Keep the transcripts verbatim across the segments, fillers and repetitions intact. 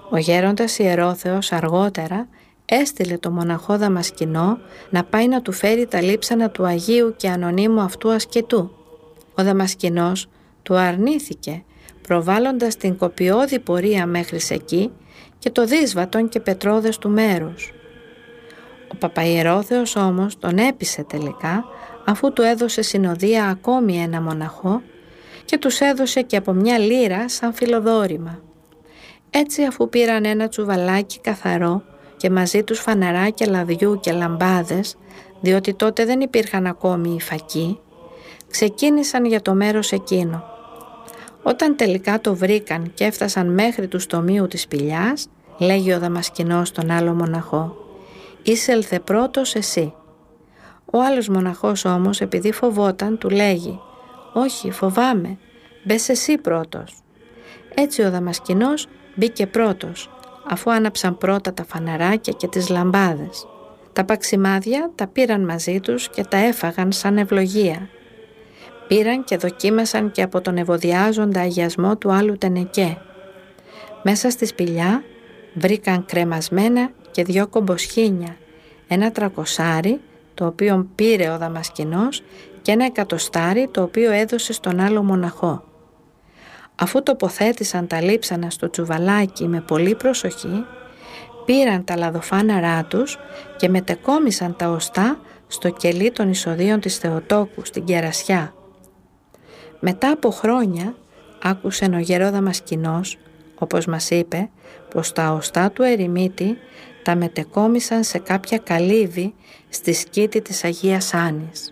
Ο γέροντας Ιερόθεος αργότερα έστειλε το μοναχό Δαμασκηνό να πάει να του φέρει τα λείψανα του Αγίου και ανωνύμου αυτού ασκητού. Ο Δαμασκηνός του αρνήθηκε, προβάλλοντας την κοπιώδη πορεία μέχρι εκεί και το δύσβατον και πετρώδες του μέρους. Ο Παπαϊερόθεος όμως τον έπεισε τελικά, αφού του έδωσε συνοδεία ακόμη ένα μοναχό και τους έδωσε και από μια λίρα σαν φιλοδόρημα. Έτσι, αφού πήραν ένα τσουβαλάκι καθαρό και μαζί τους φαναράκια λαδιού και λαμπάδες, διότι τότε δεν υπήρχαν ακόμη οι φακοί, ξεκίνησαν για το μέρος εκείνο. Όταν τελικά το βρήκαν και έφτασαν μέχρι του στομείου της σπηλιάς, λέγει ο Δαμασκηνός στον άλλο μοναχό, «Είσελθε πρώτος εσύ». Ο άλλος μοναχός όμως, επειδή φοβόταν, του λέγει, «Όχι, φοβάμαι, μπες εσύ πρώτος». Έτσι ο Δαμασκηνός μπήκε πρώτος, αφού άναψαν πρώτα τα φαναράκια και τις λαμπάδες. Τα παξιμάδια τα πήραν μαζί τους και τα έφαγαν σαν ευλογία. Πήραν και δοκίμασαν και από τον ευωδιάζοντα αγιασμό του άλλου τενεκέ. Μέσα στη σπηλιά βρήκαν κρεμασμένα και δυο κομποσχήνια, ένα τρακοσάρι το οποίο πήρε ο Δαμασκηνός και ένα εκατοστάρι το οποίο έδωσε στον άλλο μοναχό. Αφού τοποθέτησαν τα λείψανα στο τσουβαλάκι με πολύ προσοχή, πήραν τα λαδοφάναρά τους και μετεκόμισαν τα οστά στο κελί των εισοδείων της Θεοτόκου στην Κερασιά. Μετά από χρόνια άκουσε ο γερό Δαμασκηνός, όπως μας είπε, πως τα οστά του ερημίτη τα μετεκόμισαν σε κάποια καλύβη στη σκήτη της Αγίας Άνης.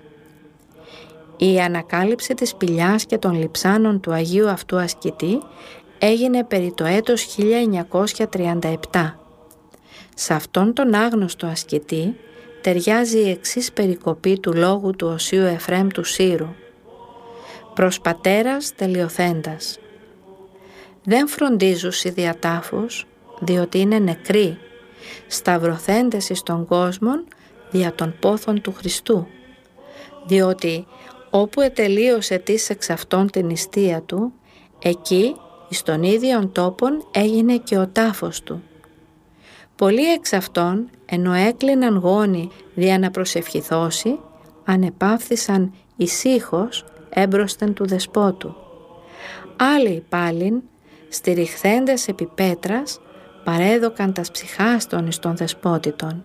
Η ανακάλυψη της σπηλιάς και των λειψάνων του Αγίου αυτού ασκητή έγινε περί το έτος χίλια εννιακόσια τριάντα επτά. Σε αυτόν τον άγνωστο ασκητή ταιριάζει η εξής περικοπή του λόγου του Οσίου Εφραίμ του Σύρου. «Προς πατέρας τελειοθέντας. Δεν φροντίζουσι δια τάφους, διότι είναι νεκροί, σταυρωθέντες εις των κόσμων δια των πόθων του Χριστού, διότι όπου ετελείωσε της εξ αυτών την νηστεία του, εκεί εις τον ίδιον τόπον έγινε και ο τάφος του. Πολλοί εξ αυτών, ενώ έκλειναν γόνοι δια να προσευχηθώσει, ανεπαύθησαν ησύχως έμπροσθεν του δεσπότου. Άλλοι πάλιν, στηριχθέντες επί πέτρας, παρέδωκαν τας ψυχάστων εις των δεσπότητων.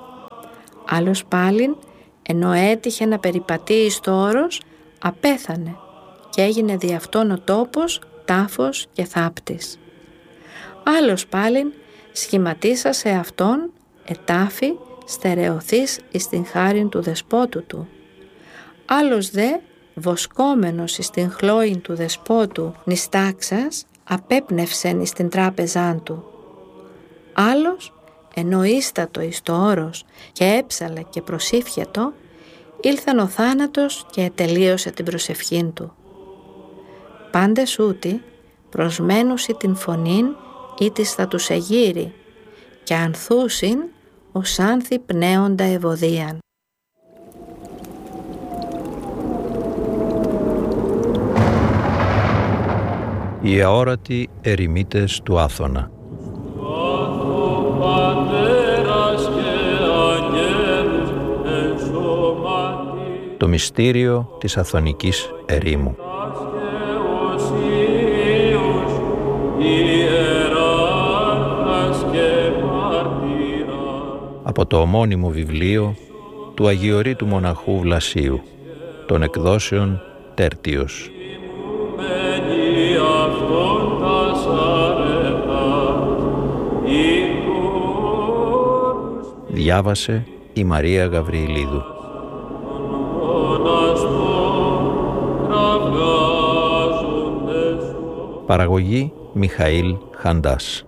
Άλλος πάλιν, ενώ έτυχε να περιπατεί εις το όρος, απέθανε και έγινε δι' αυτόν ο τόπος τάφος και θάπτης. Άλλος πάλιν, σχηματίσασε αυτόν ετάφη στερεωθείς εις την χάριν του δεσπότου του. Άλλος δε, βοσκόμενος εις την χλώην του δεσπότου νηστάξας, απέπνευσεν εις την τράπεζάν του. Άλλος, ενώ ίστατο εις το όρος και έψαλε και προσήφιετο, ήλθαν ο θάνατος και ετελείωσε την προσευχήν του. Πάντες ούτι προσμένουσι την φωνήν ή της θα τους εγείρει και ανθούσιν ως άνθη πνέοντα ευωδίαν. Οι αόρατοι ερημίτες του Άθωνα. Το μυστήριο της Αθωνικής ερήμου. Από το ομώνυμο βιβλίο του Αγιορείτου Μοναχού Βλασίου, των εκδόσεων Τέρτιος. Διάβασε η Μαρία Γαβριηλίδου. Παραγωγή Μιχαήλ Χαντάς.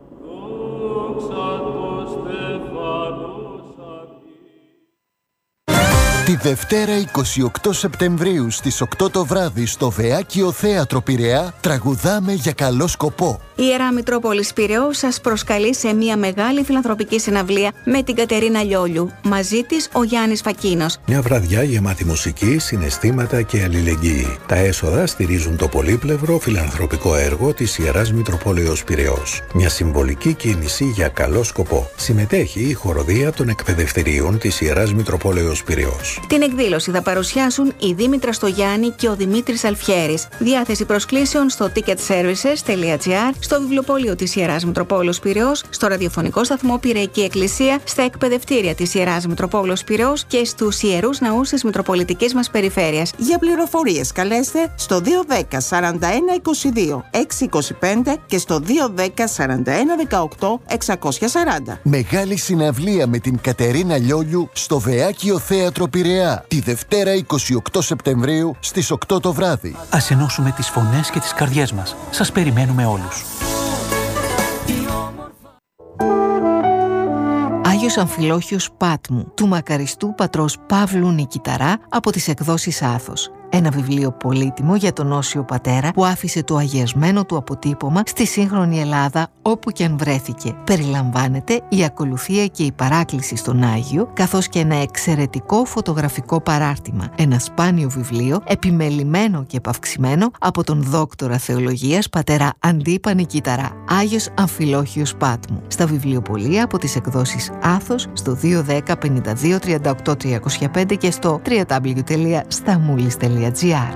Τη Δευτέρα εικοστή ογδόη Σεπτεμβρίου στις οκτώ το βράδυ στο Βεάκιο Θέατρο Πειραιά τραγουδάμε για καλό σκοπό. Η Ιερά Μητρόπολης Πειραιώς σας προσκαλεί σε μια μεγάλη φιλανθρωπική συναυλία με την Κατερίνα Λιόλιου. Μαζί της ο Γιάννης Φακίνος. Μια βραδιά γεμάτη μουσική, συναισθήματα και αλληλεγγύη. Τα έσοδα στηρίζουν το πολύπλευρο φιλανθρωπικό έργο της Ιεράς Μητροπόλεως Πειραιώς. Μια συμβολική κίνηση για καλό σκοπό. Συμμετέχει η χοροδία των εκπαιδευτηρίων της Ιεράς Μητροπόλεως Πειραιώς. Την εκδήλωση θα παρουσιάσουν η Δήμητρα Στογιάννη και ο Δημήτρης Αλφιέρης. Διάθεση προσκλήσεων στο ticket services τελεία gr, στο βιβλιοπωλείο της Ιεράς Μητροπόλεως Πειραιώς, στο ραδιοφωνικό σταθμό Πειραϊκή Εκκλησία, στα εκπαιδευτήρια της Ιεράς Μητροπόλεως Πειραιώς και στους ιερούς ναούς της Μητροπολιτικής μας περιφέρειας. Για πληροφορίες καλέστε στο δύο ένα μηδέν σαράντα ένα είκοσι δύο εξακόσια είκοσι πέντε και στο δύο ένα μηδέν σαράντα ένα δεκαοκτώ εξακόσια σαράντα. Μεγάλη συναυλία με την Κατερίνα Λιόλιου στο Βεάκιο Θέατρο Πειραιά τη Δευτέρα εικοστή ογδόη Σεπτεμβρίου στις οκτώ το βράδυ. Ας ενώσουμε τις φωνές και τις καρδιές μας. Σας περιμένουμε όλους. Άγιος Αμφιλόχιος Πάτμου, του μακαριστού πατρός Παύλου Νικηταρά, από τις εκδόσεις Άθος. Ένα βιβλίο πολύτιμο για τον Όσιο Πατέρα που άφησε το αγιασμένο του αποτύπωμα στη σύγχρονη Ελλάδα όπου και αν βρέθηκε. Περιλαμβάνεται η ακολουθία και η παράκληση στον Άγιο, καθώς και ένα εξαιρετικό φωτογραφικό παράρτημα. Ένα σπάνιο βιβλίο, επιμελημένο και επαυξημένο από τον δόκτορα θεολογίας πατέρα Αντίπα Νικηταρά. Άγιος Αμφιλόχιος Πάτμου. Στα βιβλιοπωλεία από τις εκδόσεις Άθος στο δύο ένα μηδέν πενήντα δύο τριάντα οκτώ τριακόσια πέντε και στο double-u double-u double-u τελεία σταμούλης τελεία gr.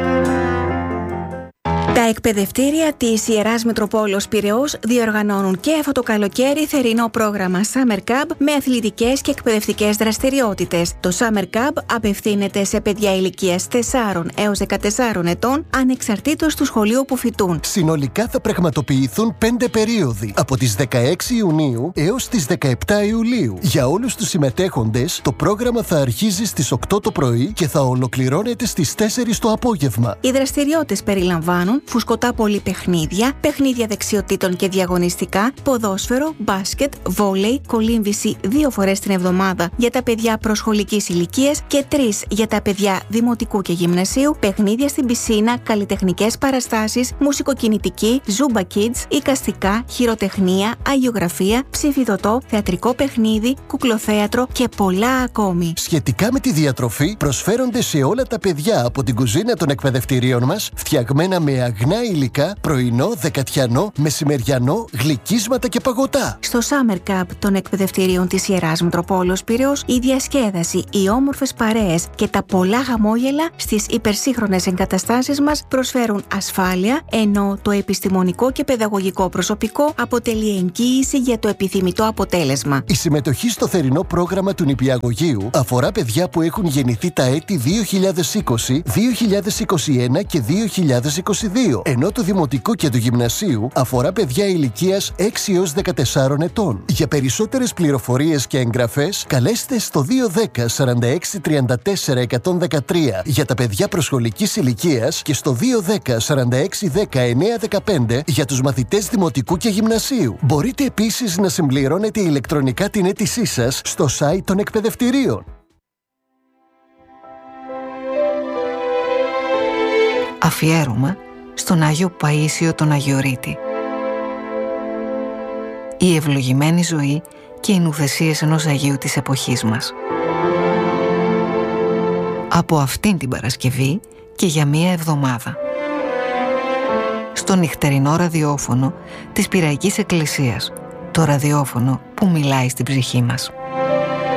Τα εκπαιδευτήρια της Ιεράς Μητροπόλεως Πειραιώς διοργανώνουν και αυτό το καλοκαίρι θερινό πρόγραμμα Summer Camp με αθλητικές και εκπαιδευτικές δραστηριότητες. Το Summer Camp απευθύνεται σε παιδιά ηλικίας τεσσάρων έως δεκατεσσάρων ετών, ανεξαρτήτως του σχολείου που φοιτούν. Συνολικά θα πραγματοποιηθούν πέντε περίοδοι, από τις δεκαέξι Ιουνίου έως τις δεκαεπτά Ιουλίου. Για όλους τους συμμετέχοντες, το πρόγραμμα θα αρχίζει στις οκτώ το πρωί και θα ολοκληρώνεται στις τέσσερις το απόγευμα. Οι δραστηριότητες περιλαμβάνουν φουσκωτά πολυπαιχνίδια, παιχνίδια δεξιοτήτων και διαγωνιστικά, ποδόσφαιρο, μπάσκετ, βόλεϊ, κολύμβηση δύο φορές την εβδομάδα για τα παιδιά προσχολικής ηλικίας και τρεις για τα παιδιά δημοτικού και γυμνασίου, παιχνίδια στην πισίνα, καλλιτεχνικές παραστάσεις, μουσικοκινητική, Zumba Kids, εικαστικά, χειροτεχνία, αγιογραφία, ψηφιδωτό, θεατρικό παιχνίδι, κουκλοθέατρο και πολλά ακόμη. Σχετικά με τη διατροφή, προσφέρονται σε όλα τα παιδιά από την κουζίνα των εκπαιδευτηρίων μας, φτιαγμένα με αγνά υλικά, πρωινό, δεκατιανό, μεσημεριανό, γλυκίσματα και παγωτά. Στο Summer Camp των εκπαιδευτηρίων της Ιεράς Μητροπόλεως Πειραιώς, η διασκέδαση, οι όμορφες παρέες και τα πολλά χαμόγελα στις υπερσύγχρονες εγκαταστάσεις μας προσφέρουν ασφάλεια, ενώ το επιστημονικό και παιδαγωγικό προσωπικό αποτελεί εγγύηση για το επιθυμητό αποτέλεσμα. Η συμμετοχή στο θερινό πρόγραμμα του νηπιαγωγείου αφορά παιδιά που έχουν γεννηθεί τα έτη δύο χιλιάδες είκοσι, δύο χιλιάδες είκοσι ένα και δύο χιλιάδες είκοσι δύο, ενώ το δημοτικό και του γυμνασίου αφορά παιδιά ηλικίας έξι έως δεκατεσσάρων ετών. Για περισσότερες πληροφορίες και εγγραφές, καλέστε στο δύο ένα μηδέν σαράντα έξι τριάντα τέσσερα εκατόν δεκατρία για τα παιδιά προσχολικής ηλικίας και στο δύο ένα μηδέν σαράντα έξι δέκα εννιά δεκαπέντε για τους μαθητές δημοτικού και γυμνασίου. Μπορείτε επίσης να συμπληρώνετε ηλεκτρονικά την αίτησή σας στο site των εκπαιδευτηρίων. Αφιέρωμα στον Άγιο Παΐσιο τον Αγιορείτη. Η ευλογημένη ζωή και οι νουθεσίες ενός Αγίου της εποχής μας. Από αυτήν την Παρασκευή και για μία εβδομάδα. Στο νυχτερινό ραδιόφωνο της Πειραϊκής Εκκλησίας. Το ραδιόφωνο που μιλάει στην ψυχή μας.